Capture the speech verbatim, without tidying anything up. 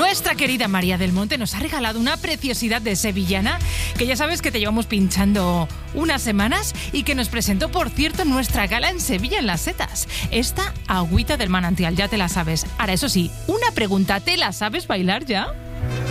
Nuestra querida María del Monte nos ha regalado una preciosidad de sevillana que ya sabes que te llevamos pinchando unas semanas y que nos presentó, por cierto, en nuestra gala en Sevilla, en Las Setas. Esta agüita del manantial, ya te la sabes. Ahora, eso sí, una pregunta, ¿te la sabes bailar ya?